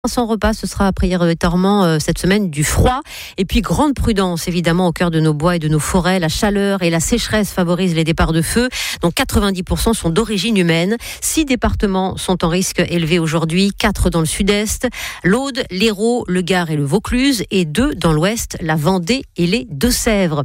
Sans repas, ce sera prioritairement cette semaine du froid. Et puis grande prudence évidemment au cœur de nos bois et de nos forêts. La chaleur et la sécheresse favorisent les départs de feu, dont 90% sont d'origine humaine. 6 départements sont en risque élevé aujourd'hui, 4 dans le sud-est, l'Aude, l'Hérault, le Gard et le Vaucluse, et 2 dans l'ouest, la Vendée et les Deux-Sèvres.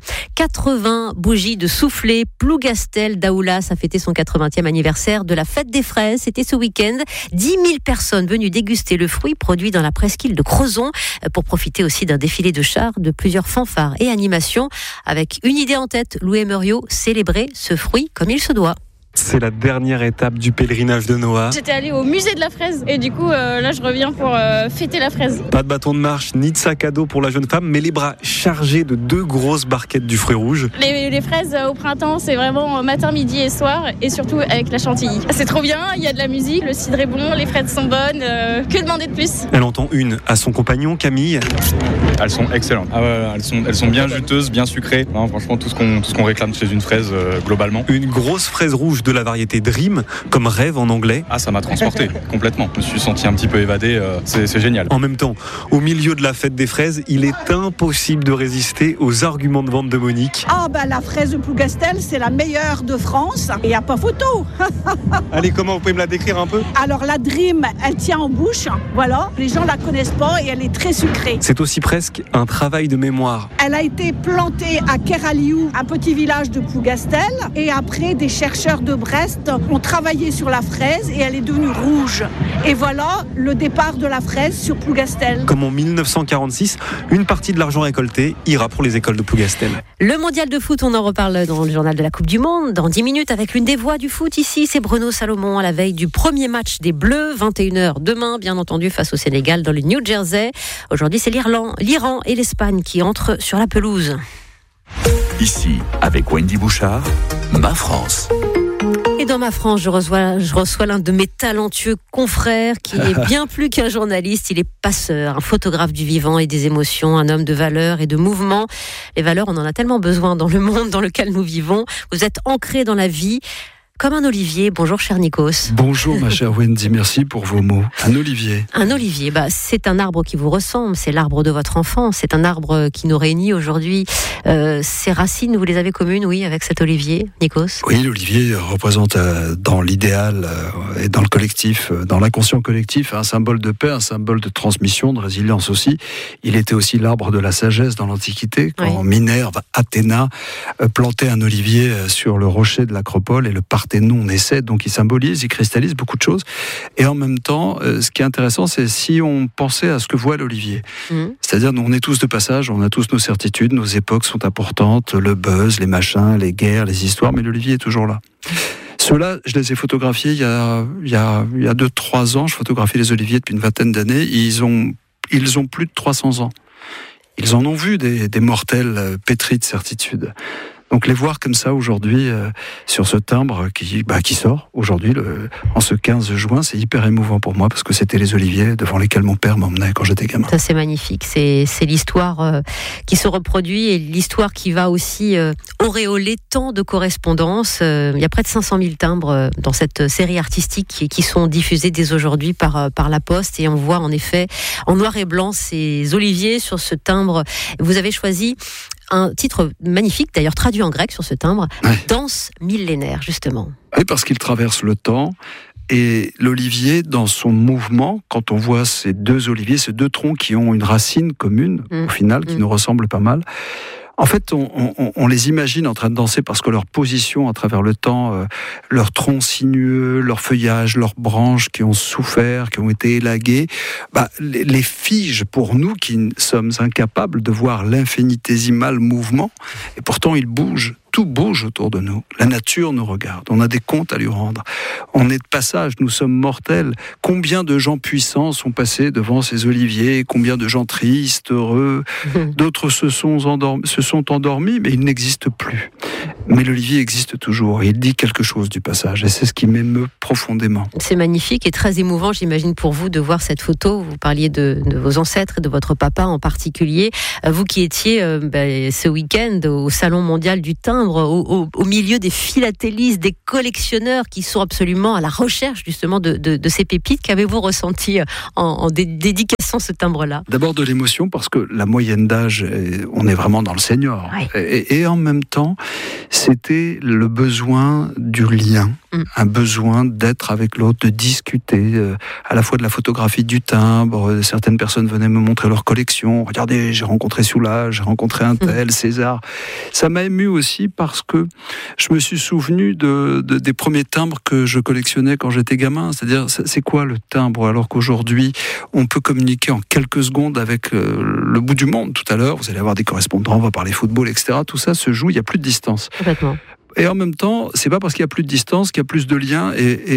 80 bougies de soufflé. Plougastel d'Aoulas a fêté son 80e anniversaire de la fête des fraises. C'était ce week-end. 10 000 personnes venues déguster le fruit produit dans la presqu'île de Crozon, pour profiter aussi d'un défilé de chars, de plusieurs fanfares et animations, avec une idée en tête, Louis Muriot, célébrer ce fruit comme il se doit. C'est la dernière étape du pèlerinage de Noah. J'étais allée au musée de la fraise et du coup là je reviens pour fêter la fraise. Pas de bâton de marche ni de sac à dos pour la jeune femme, mais les bras chargés de 2 grosses barquettes du fruit rouge. Les fraises au printemps, c'est vraiment matin, midi et soir, et surtout avec la chantilly. C'est trop bien, il y a de la musique, le cidre est bon, les fraises sont bonnes, que demander de plus? Elle entend une à son compagnon Camille. Elles sont excellentes. Ah ouais, elles sont bien juteuses, bien sucrées. Non, franchement, tout ce qu'on réclame chez une fraise globalement. Une grosse fraise rouge de la variété Dream, comme rêve en anglais. Ah, ça m'a transporté complètement. Je me suis senti un petit peu évadé, c'est génial. En même temps, au milieu de la fête des fraises, il est impossible de résister aux arguments de vente de Monique. Ah la fraise de Plougastel, c'est la meilleure de France. Il n'y a pas photo. Allez, comment vous pouvez me la décrire un peu? Alors la Dream, elle tient en bouche. Voilà, les gens la connaissent pas et elle est très sucrée. C'est aussi presque un travail de mémoire. Elle a été plantée à Keraliou, un petit village de Plougastel, et après des chercheurs de Brest ont travaillé sur la fraise et elle est devenue rouge. Et voilà le départ de la fraise sur Plougastel. Comme en 1946, une partie de l'argent récolté ira pour les écoles de Plougastel. Le mondial de foot, on en reparle dans le journal de la Coupe du Monde dans 10 minutes avec l'une des voix du foot ici, c'est Bruno Salomon à la veille du premier match des Bleus, 21h demain bien entendu face au Sénégal dans le New Jersey. Aujourd'hui c'est l'Iran et l'Espagne qui entrent sur la pelouse. Ici, avec Wendy Bouchard, Ma France. Et dans Ma France, je reçois l'un de mes talentueux confrères qui est bien plus qu'un journaliste. Il est passeur, un photographe du vivant et des émotions, un homme de valeurs et de mouvements. Les valeurs, on en a tellement besoin dans le monde dans lequel nous vivons. Vous êtes ancré dans la vie. Comme un olivier. Bonjour cher Nikos. Bonjour ma chère Wendy, merci pour vos mots. Un olivier. Un olivier, c'est un arbre qui vous ressemble, c'est l'arbre de votre enfance, c'est un arbre qui nous réunit aujourd'hui. Ces racines, vous les avez communes, oui, avec cet olivier, Nikos? Oui, l'olivier représente dans l'idéal et dans le collectif, dans l'inconscient collectif, un symbole de paix, un symbole de transmission, de résilience aussi. Il était aussi l'arbre de la sagesse dans l'Antiquité, quand Minerve, Athéna, plantait un olivier sur le rocher de l'Acropole et le Parthénon naissait, donc il symbolise, il cristallise beaucoup de choses. Et en même temps, ce qui est intéressant, c'est si on pensait à ce que voit l'olivier. C'est-à-dire, nous, on est tous de passage, on a tous nos certitudes, nos époques sont importantes, le buzz, les machins, les guerres, les histoires, mais l'olivier est toujours là. Ceux-là, je les ai photographiés il y a 2-3 ans. Je photographie les oliviers depuis une vingtaine d'années. Ils ont plus de 300 ans. Ils en ont vu des mortels pétris de certitude. Donc les voir comme ça aujourd'hui sur ce timbre qui sort aujourd'hui en ce 15 juin, c'est hyper émouvant pour moi parce que c'était les oliviers devant lesquels mon père m'emmenait quand j'étais gamin. Ça c'est magnifique, c'est l'histoire qui se reproduit et l'histoire qui va aussi auréoler tant de correspondances. Il y a près de 500 000 timbres dans cette série artistique qui sont diffusés dès aujourd'hui par la Poste et on voit en effet en noir et blanc ces oliviers sur ce timbre. Vous avez choisi un titre magnifique, d'ailleurs traduit en grec sur ce timbre, Danse millénaire, justement. Oui, parce qu'il traverse le temps. Et l'olivier, dans son mouvement, quand on voit ces 2 oliviers, ces 2 troncs qui ont une racine commune, au final, qui nous ressemblent pas mal, en fait, on les imagine en train de danser parce que leur position à travers le temps, leur tronc sinueux, leur feuillage, leurs branches qui ont souffert, qui ont été élaguées, les figent pour nous qui sommes incapables de voir l'infinitésimal mouvement. Et pourtant, ils bougent. Tout bouge autour de nous. La nature nous regarde. On a des comptes à lui rendre. On est de passage. Nous sommes mortels. Combien de gens puissants sont passés devant ces oliviers? Combien de gens tristes, heureux? D'autres se sont endormis, mais ils n'existent plus. Mais l'olivier existe toujours. Et il dit quelque chose du passage. Et c'est ce qui m'émeut profondément. C'est magnifique et très émouvant, j'imagine, pour vous de voir cette photo. Vous parliez de vos ancêtres et de votre papa en particulier. Vous qui étiez ce week-end au Salon mondial du timbre, timbres au milieu des philatélistes, des collectionneurs qui sont absolument à la recherche justement de ces pépites. Qu'avez-vous ressenti en dédicaçant ce timbre-là ? D'abord de l'émotion, parce que la moyenne d'âge, on est vraiment dans le senior. Ouais. Et en même temps, c'était le besoin du lien, un besoin d'être avec l'autre, de discuter, à la fois de la photographie du timbre. Certaines personnes venaient me montrer leur collection. Regardez, j'ai rencontré Soulages, j'ai rencontré un tel, César. Ça m'a ému aussi parce que je me suis souvenu des premiers timbres que je collectionnais quand j'étais gamin. C'est-à-dire, c'est quoi le timbre ? Alors qu'aujourd'hui, on peut communiquer en quelques secondes avec le bout du monde. Tout à l'heure, vous allez avoir des correspondants, on va parler football, etc. Tout ça se joue, il n'y a plus de distance. Complètement. Et en même temps, c'est pas parce qu'il y a plus de distance qu'il y a plus de liens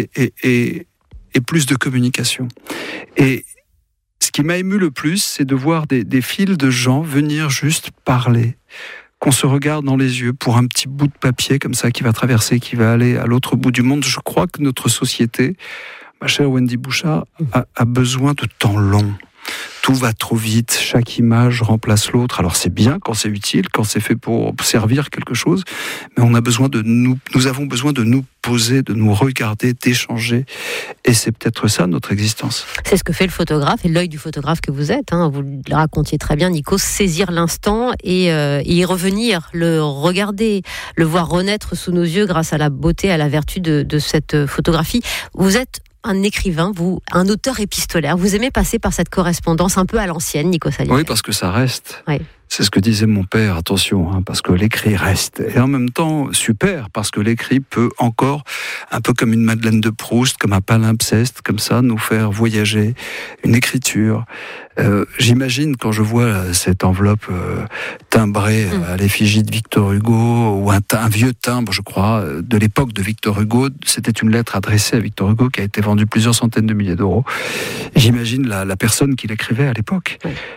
et plus de communication. Et ce qui m'a ému le plus, c'est de voir des files de gens venir juste parler, qu'on se regarde dans les yeux pour un petit bout de papier comme ça qui va traverser, qui va aller à l'autre bout du monde. Je crois que notre société, ma chère Wendy Bouchard, a besoin de temps long. Tout va trop vite, chaque image remplace l'autre. Alors c'est bien quand c'est utile, quand c'est fait pour servir quelque chose, mais on a besoin nous avons besoin de nous poser, de nous regarder, d'échanger. Et c'est peut-être ça notre existence. C'est ce que fait le photographe et l'œil du photographe que vous êtes. Vous le racontiez très bien, Nikos, saisir l'instant et y revenir, le regarder, le voir renaître sous nos yeux grâce à la beauté, à la vertu de cette photographie. Vous êtes un écrivain, un auteur épistolaire. Vous aimez passer par cette correspondance un peu à l'ancienne, Nikos Aliagas. Oui, parce que ça reste. Oui. C'est ce que disait mon père, attention, parce que l'écrit reste. Et en même temps, super, parce que l'écrit peut encore, un peu comme une Madeleine de Proust, comme un palimpseste, comme ça, nous faire voyager. Une écriture. J'imagine, quand je vois cette enveloppe timbrée à l'effigie de Victor Hugo, ou un vieux timbre, je crois, de l'époque de Victor Hugo, c'était une lettre adressée à Victor Hugo qui a été vendue plusieurs centaines de milliers d'euros. J'imagine la personne qui l'écrivait à l'époque.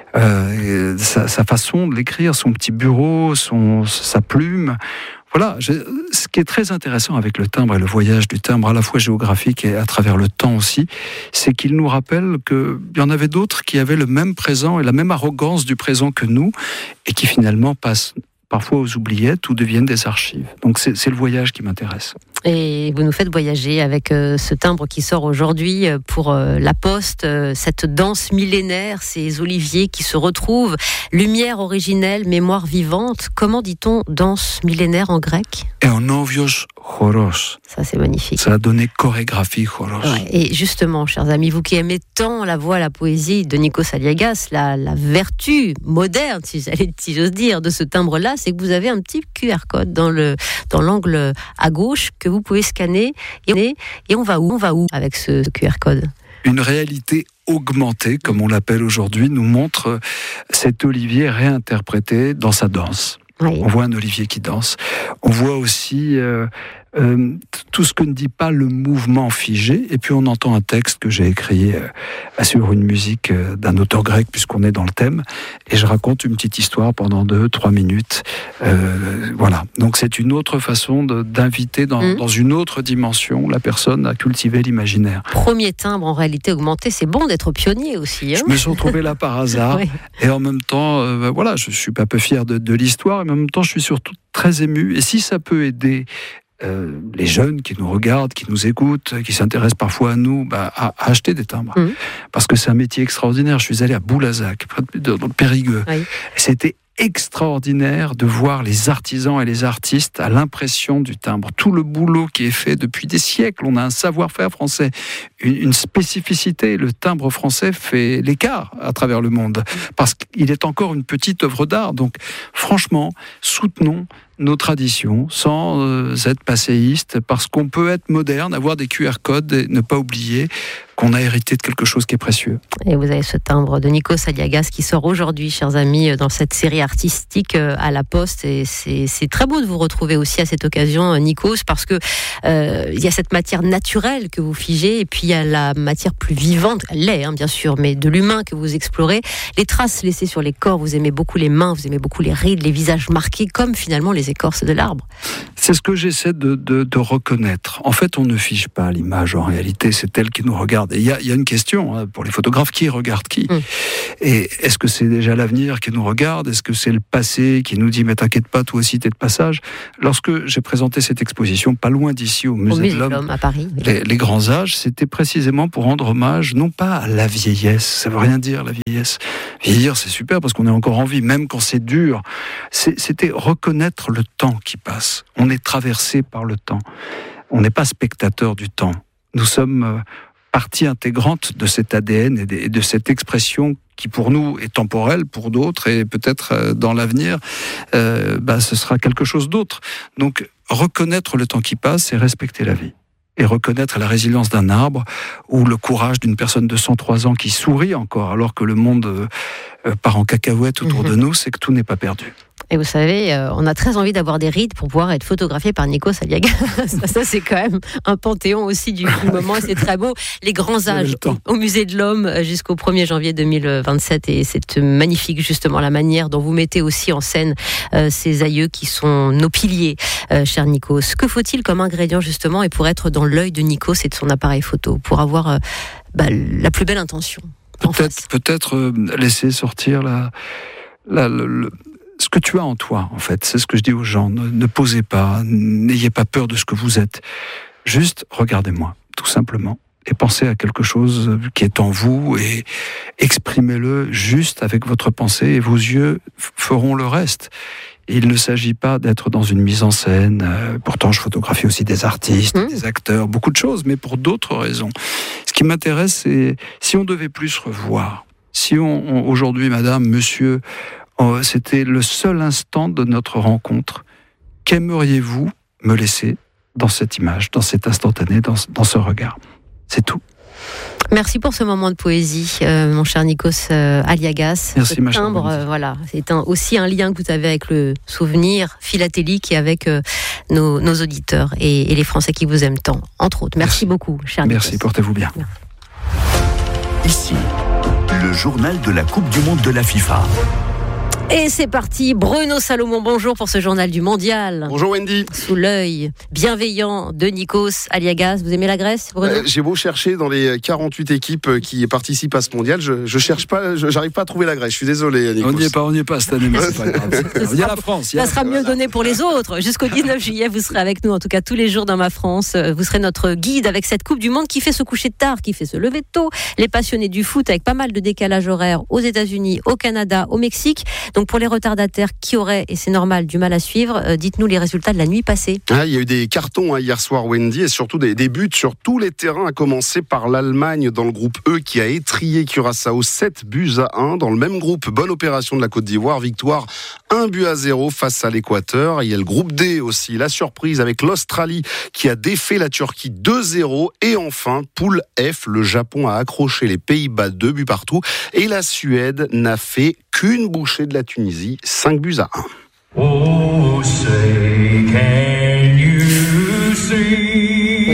Sa façon de l'écrire, son petit bureau, sa plume. Voilà, ce qui est très intéressant avec le timbre et le voyage du timbre, à la fois géographique et à travers le temps aussi, c'est qu'il nous rappelle qu'il y en avait d'autres qui avaient le même présent et la même arrogance du présent que nous, et qui finalement passent parfois aux oubliettes ou deviennent des archives. Donc c'est le voyage qui m'intéresse. Et vous nous faites voyager avec ce timbre qui sort aujourd'hui pour la Poste, cette danse millénaire, ces oliviers qui se retrouvent, lumière originelle, mémoire vivante. Comment dit-on danse millénaire en grec ? Eonovios choros. Ça, c'est magnifique. Ça a donné chorégraphie choros. Ouais, et justement, chers amis, vous qui aimez tant la voix, la poésie de Nikos Aliagas, la vertu moderne, si j'ose dire, de ce timbre-là, c'est que vous avez un petit QR code dans l'angle à gauche que vous pouvez scanner et on va où avec ce QR code ? Une réalité augmentée, comme on l'appelle aujourd'hui, nous montre cet olivier réinterprété dans sa danse. Oui. On voit un olivier qui danse. On voit aussi tout ce que ne dit pas le mouvement figé. Et puis on entend un texte que j'ai écrit sur une musique d'un auteur grec, puisqu'on est dans le thème. Et je raconte une petite histoire pendant 2-3 minutes. Voilà. Donc c'est une autre façon d'inviter dans une autre dimension la personne à cultiver l'imaginaire. Premier timbre en réalité augmenté, c'est bon d'être pionnier aussi. Je me suis retrouvé là par hasard. Oui. Et en même temps, voilà, je suis un peu fier de l'histoire, mais en même temps, je suis surtout très ému. Et si ça peut aider les jeunes qui nous regardent, qui nous écoutent, qui s'intéressent parfois à nous, à acheter des timbres. Parce que c'est un métier extraordinaire. Je suis allé à Boulazac, dans le Périgueux. Oui. C'était extraordinaire de voir les artisans et les artistes à l'impression du timbre. Tout le boulot qui est fait depuis des siècles. On a un savoir-faire français, une spécificité. Le timbre français fait l'écart à travers le monde parce qu'il est encore une petite œuvre d'art. Donc, franchement, soutenons nos traditions sans être passéiste, parce qu'on peut être moderne, avoir des QR codes et ne pas oublier qu'on a hérité de quelque chose qui est précieux. Et vous avez ce timbre de Nikos Aliagas qui sort aujourd'hui, chers amis, dans cette série artistique à la Poste. Et c'est très beau de vous retrouver aussi à cette occasion, Nikos, parce que il y a cette matière naturelle que vous figez, et puis il y a la matière plus vivante, elle l'est, bien sûr, mais de l'humain que vous explorez. Les traces laissées sur les corps, vous aimez beaucoup les mains, vous aimez beaucoup les rides, les visages marqués, comme finalement les les écorces de l'arbre. C'est ce que j'essaie de reconnaître. En fait, on ne fiche pas l'image. En réalité, c'est elle qui nous regarde. Et il y a une question pour les photographes, qui regarde qui ? Et est-ce que c'est déjà l'avenir qui nous regarde ? Est-ce que c'est le passé qui nous dit « mais t'inquiète pas, toi aussi t'es de passage ?» Lorsque j'ai présenté cette exposition, pas loin d'ici, au Musée de l'Homme, à Paris, les grands âges, c'était précisément pour rendre hommage, non pas à la vieillesse, ça veut rien dire la vieillesse. Vieillir, c'est super parce qu'on est encore en vie, même quand c'est dur. C'était reconnaître le temps qui passe. On est traversé par le temps. On n'est pas spectateur du temps. Nous sommes partie intégrante de cet ADN et de cette expression qui pour nous est temporelle, pour d'autres, et peut-être dans l'avenir, ce sera quelque chose d'autre. Donc, reconnaître le temps qui passe, c'est respecter la vie. Et reconnaître la résilience d'un arbre ou le courage d'une personne de 103 ans qui sourit encore alors que le monde part en cacahuète autour de nous, c'est que tout n'est pas perdu. Et vous savez, on a très envie d'avoir des rides pour pouvoir être photographié par Nikos Aliagas. Ça, c'est quand même un panthéon aussi du moment, et c'est très beau. Les grands âges au Musée de l'Homme jusqu'au 1er janvier 2027, et c'est magnifique justement la manière dont vous mettez aussi en scène ces aïeux qui sont nos piliers, cher Nikos. Que faut-il comme ingrédient justement, et pour être dans l'œil de Nikos et de son appareil photo, pour avoir la plus belle intention? Peut-être laisser sortir ce que tu as en toi, en fait. C'est ce que je dis aux gens. Ne posez pas, n'ayez pas peur de ce que vous êtes. Juste regardez-moi, tout simplement. Et pensez à quelque chose qui est en vous et exprimez-le juste avec votre pensée, et vos yeux feront le reste. Il ne s'agit pas d'être dans une mise en scène. Pourtant, je photographie aussi des artistes, des acteurs, beaucoup de choses, mais pour d'autres raisons. Ce qui m'intéresse, c'est si on devait plus revoir. Si aujourd'hui, madame, monsieur, c'était le seul instant de notre rencontre, qu'aimeriez-vous me laisser dans cette image, dans cet instantané, dans ce regard? C'est tout. Merci pour ce moment de poésie, mon cher Nikos Aliagas. Merci, ma chère. Voilà, c'est aussi un lien que vous avez avec le souvenir philatélique et avec nos auditeurs et les Français qui vous aiment tant, entre autres. Merci beaucoup, cher Nikos. Merci, portez-vous bien. Ici, le journal de la Coupe du Monde de la FIFA. Et c'est parti, Bruno Salomon, bonjour pour ce journal du mondial. Bonjour Wendy. Sous l'œil bienveillant de Nikos Aliagas. Vous aimez la Grèce, Bruno ? J'ai beau chercher dans les 48 équipes qui participent à ce mondial, je cherche pas, j'arrive pas à trouver la Grèce. Je suis désolé, Nikos. On n'y est pas cette année, mais c'est pas grave. Il y a la France. Ça sera mieux donné pour les autres. Jusqu'au 19 juillet, vous serez avec nous, en tout cas tous les jours dans Ma France. Vous serez notre guide avec cette Coupe du Monde qui fait se coucher tard, qui fait se lever tôt. Les passionnés du foot avec pas mal de décalage horaire aux États-Unis, au Canada, au Mexique. Donc pour les retardataires qui auraient, et c'est normal, du mal à suivre, dites-nous les résultats de la nuit passée. Il y a eu des cartons hier soir, Wendy, et surtout des buts sur tous les terrains, à commencer par l'Allemagne dans le groupe E qui a étrillé Curaçao 7-1. Dans le même groupe, bonne opération de la Côte d'Ivoire, victoire 1-0 face à l'Équateur. Il y a le groupe D aussi, la surprise avec l'Australie qui a défait la Turquie 2-0. Et enfin, poule F, le Japon a accroché les Pays-Bas 2-1. Et la Suède n'a fait qu'une bouchée de la Tunisie, 5-1. Oh, say, can you see?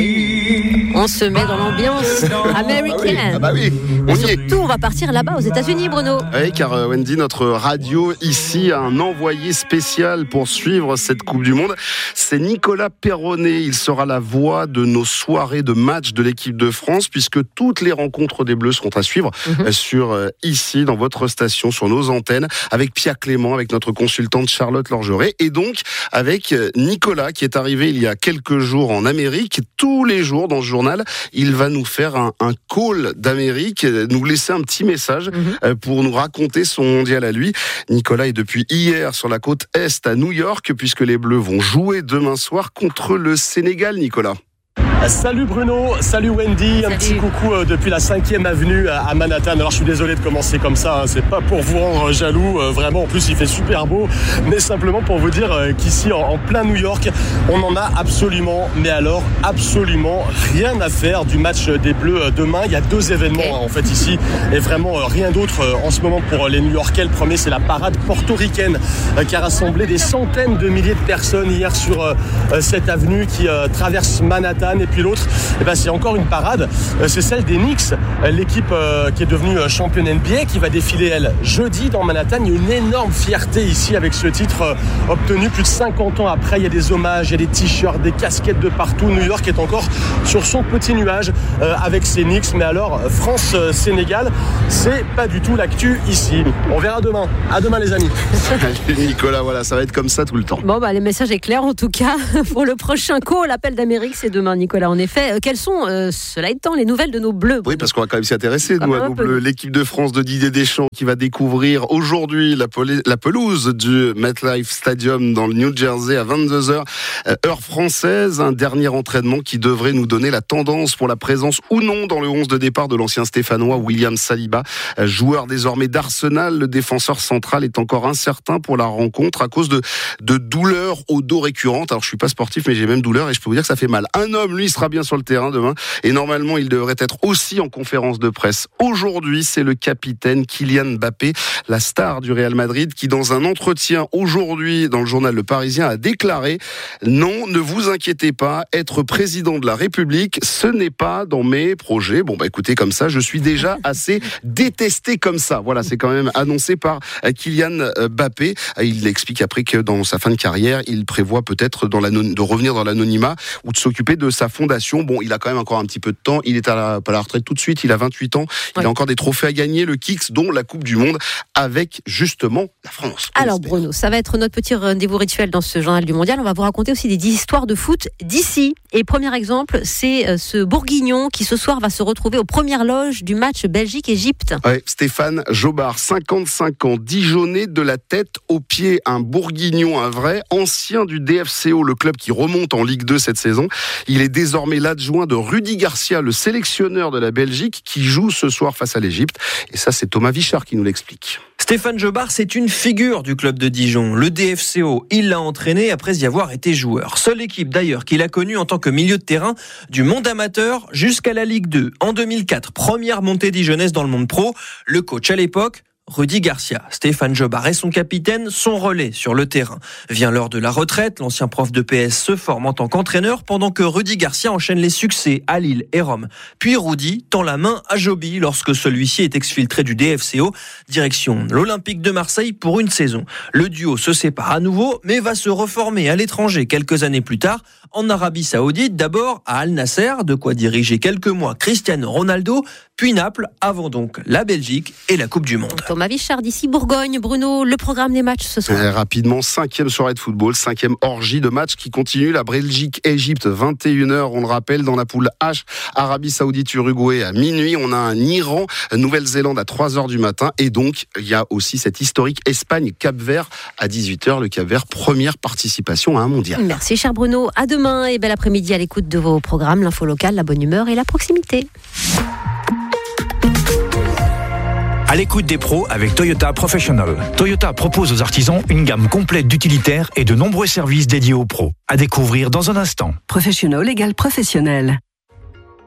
On se met dans l'ambiance américaine. Oui. On y est. Surtout, on va partir là-bas aux États-Unis, Bruno. Oui, car Wendy, notre radio ici a un envoyé spécial pour suivre cette Coupe du Monde. C'est Nicolas Perronnet. Il sera la voix de nos soirées de match de l'équipe de France, puisque toutes les rencontres des Bleus seront à suivre sur ici, dans votre station, sur nos antennes, avec Pia Clément, avec notre consultante Charlotte Lorgeret, et donc avec Nicolas, qui est arrivé il y a quelques jours en Amérique. Tous les jours, dans ce journal, il va nous faire un call d'Amérique, nous laisser un petit message pour nous raconter son mondial à lui. Nicolas est depuis hier sur la côte Est à New York, puisque les Bleus vont jouer demain soir contre le Sénégal, Nicolas. Salut Bruno, salut Wendy, un petit coucou depuis la 5e avenue à Manhattan. Alors je suis désolé de commencer comme ça, c'est pas pour vous rendre jaloux, vraiment en plus il fait super beau, mais simplement pour vous dire qu'ici en plein New York, on en a absolument, mais alors absolument rien à faire du match des Bleus demain. Il y a 2 événements en fait ici, et vraiment rien d'autre en ce moment pour les New-Yorkais. Le premier, c'est la parade portoricaine qui a rassemblé des centaines de milliers de personnes hier sur cette avenue qui traverse Manhattan. Et puis l'autre, c'est encore une parade. C'est celle des Knicks, l'équipe qui est devenue championne NBA, qui va défiler, elle, jeudi dans Manhattan. Il y a une énorme fierté ici avec ce titre obtenu plus de 50 ans après. Il y a des hommages, il y a des t-shirts, des casquettes de partout. New York est encore sur son petit nuage avec ses Knicks. Mais alors, France-Sénégal, c'est pas du tout l'actu ici. On verra demain. À demain, les amis. Nicolas, voilà, ça va être comme ça tout le temps. Bon, le message est clair en tout cas. Pour le prochain l'appel d'Amérique, c'est demain, Nicolas. En effet, quelles sont, cela étant, les nouvelles de nos Bleus? Oui, parce qu'on va quand même s'y intéresser, nous, à nos Bleus. L'équipe de France de Didier Deschamps qui va découvrir aujourd'hui la pelouse du MetLife Stadium dans le New Jersey à 22h, heure française. Un dernier entraînement qui devrait nous donner la tendance pour la présence ou non dans le 11 de départ de l'ancien Stéphanois William Saliba. Joueur désormais d'Arsenal, le défenseur central est encore incertain pour la rencontre à cause de douleurs au dos récurrentes. Alors, je suis pas sportif, mais j'ai même douleur et je peux vous dire que ça fait mal. Un homme, lui, sera bien sur le terrain demain et normalement, il devrait être aussi en conférence de presse. Aujourd'hui, c'est le capitaine Kylian Mbappé, la star du Real Madrid, qui dans un entretien aujourd'hui dans le journal Le Parisien a déclaré « Non, ne vous inquiétez pas, être président de la République, ce n'est pas dans mes projets. » Bon, écoutez, comme ça, je suis déjà assez détesté comme ça. Voilà, c'est quand même annoncé par Kylian Mbappé. Il explique après que dans sa fin de carrière, il prévoit peut-être de revenir dans l'anonymat ou de s'occuper de sa fondation. Bon, il a quand même encore un petit peu de temps. Il est pas à la retraite tout de suite. Il a 28 ans. Il a encore des trophées à gagner, le Kicks, dont la Coupe du Monde, avec justement la France. Alors Bruno, ça va être notre petit rendez-vous rituel dans ce journal du mondial. On va vous raconter aussi des histoires de foot d'ici. Et premier exemple, c'est ce Bourguignon qui ce soir va se retrouver aux premières loges du match Belgique-Égypte. Ouais, Stéphane Jobard, 55 ans, Dijonais de la tête aux pieds, un Bourguignon, un vrai, ancien du DFCO, le club qui remonte en Ligue 2 cette saison. Il est désormais l'adjoint de Rudy Garcia, le sélectionneur de la Belgique, qui joue ce soir face à l'Égypte. Et ça, c'est Thomas Vichard qui nous l'explique. Stéphane Jobard, c'est une figure du club de Dijon. Le DFCO, il l'a entraîné après y avoir été joueur. Seule équipe d'ailleurs qu'il a connue en tant que milieu de terrain du monde amateur jusqu'à la Ligue 2. En 2004, première montée dijonnaise dans le monde pro. Le coach à l'époque, Rudy Garcia. Stéphane Jobard est son capitaine, son relais sur le terrain. Vient l'heure de la retraite, l'ancien prof de PS se forme en tant qu'entraîneur pendant que Rudy Garcia enchaîne les succès à Lille et Rome. Puis Rudy tend la main à Joby lorsque celui-ci est exfiltré du DFCO, direction l'Olympique de Marseille pour une saison. Le duo se sépare à nouveau, mais va se reformer à l'étranger quelques années plus tard, en Arabie Saoudite, d'abord à Al Nasser, de quoi diriger quelques mois Cristiano Ronaldo, puis Naples, avant donc la Belgique et la Coupe du Monde. Thomas Vichard d'ici Bourgogne. Bruno, le programme des matchs ce soir. Rapidement, 5e soirée de football, 5e orgie de matchs qui continue. La Belgique-Égypte, 21h, on le rappelle, dans la poule H, Arabie Saoudite-Uruguay à minuit. On a un Iran, Nouvelle-Zélande à 3h du matin. Et donc, il y a aussi cette historique Espagne-Cap-Vert à 18h. Le Cap-Vert, première participation à un mondial. Merci cher Bruno. À demain et bel après-midi à l'écoute de vos programmes, l'info locale, la bonne humeur et la proximité. À l'écoute des pros avec Toyota Professional. Toyota propose aux artisans une gamme complète d'utilitaires et de nombreux services dédiés aux pros. À découvrir dans un instant. Professional égale professionnel.